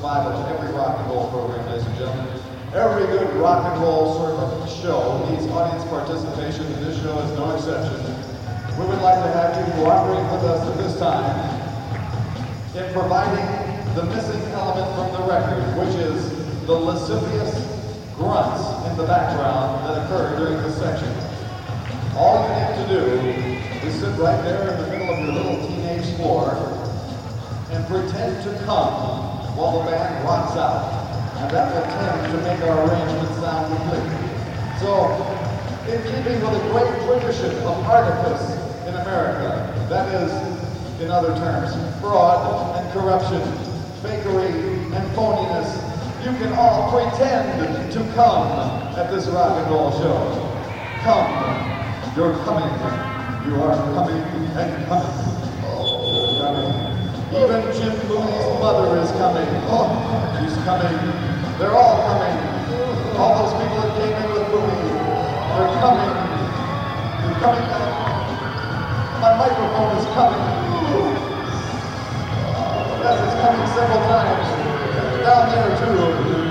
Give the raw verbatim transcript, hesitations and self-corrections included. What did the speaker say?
survival to every rock and roll program, ladies and gentlemen. Every good rock and roll sort of show needs audience participation, and this show is no exception. We would like to have you cooperate with us at this time in providing the missing element from the record, which is the lascivious grunts in the background that occur during this section. All you need to do is sit right there in the middle of your little teenage floor and pretend to come while the band rocks out. And that will tend to make our arrangement sound complete. So, in keeping with a great tradition of artifice in America, that is, in other terms, fraud and corruption, fakery and phoniness, you can all pretend to come at this rock and roll show. Come, you're coming, you are coming and coming. Oh, you're coming. Even Jim Mooney's mother is coming. Oh, she's coming. They're all coming. All those people that came in with Mooney, they're coming. They're coming back. My microphone is coming. Yes, it's coming several times. Down there too.